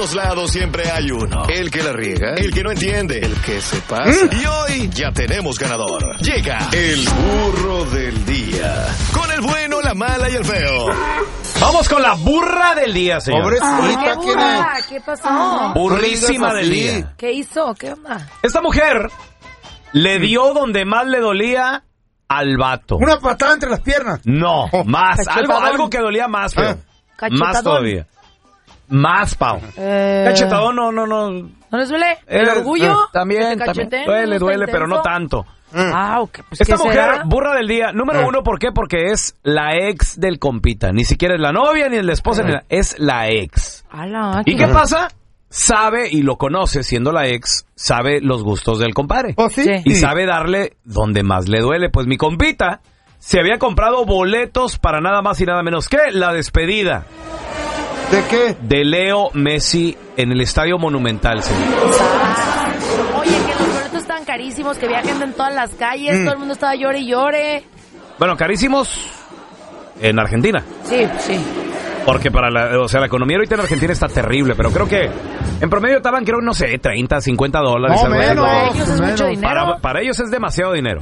todos lados siempre hay uno. El que la riega, el que no entiende, el que se pasa. Y hoy ya tenemos ganador. Llega el burro del día. Con el bueno, la mala y el feo. Vamos con la burra del día, señor. Pobrecita, ¿quién es? ¿Qué pasó? Burrísima del día. ¿Qué hizo? ¿Qué onda? Esta mujer le dio donde más le dolía al vato. Una patada entre las piernas. No, más. Cachetadón. Algo que dolía más, feo. Cachetadón. Más todavía. Más, Pau. Cachetadón, no. ¿No les duele? ¿El orgullo? También, ¿Que te cacheten? duele, ¿Está pero no intenso? tanto. Ok. Pues, Esta ¿qué mujer, será? burra del día, número uno, ¿por qué? Porque es la ex del compita. Ni siquiera es la novia, ni la esposa, ni es la ex. ¿Y qué pasa? Sabe, y lo conoce, siendo la ex, sabe los gustos del compadre. ¿Oh, sí? Y sabe darle donde más le duele. Pues mi compita se había comprado boletos para nada más y nada menos que la despedida. ¿De qué? De Leo Messi en el Estadio Monumental, señor. Oye, que los boletos están carísimos, que viajen en todas las calles, todo el mundo estaba llore y llore. Bueno, carísimos en Argentina. Sí. Porque para la economía ahorita en Argentina está terrible, pero creo que en promedio estaban, no sé, $30, $50. No, algo así. menos. Para ellos es mucho dinero. Para ellos es demasiado dinero.